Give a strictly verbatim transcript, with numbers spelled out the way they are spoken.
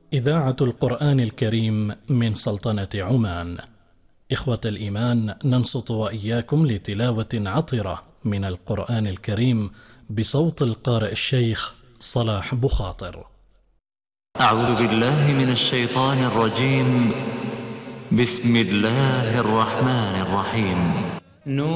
إذاعة القرآن الكريم من سلطنة عمان. إخوة الإيمان، ننصت وإياكم لتلاوة عطرة من القرآن الكريم بصوت القارئ الشيخ صلاح بخاطر. أعوذ بالله من الشيطان الرجيم. بسم الله الرحمن الرحيم.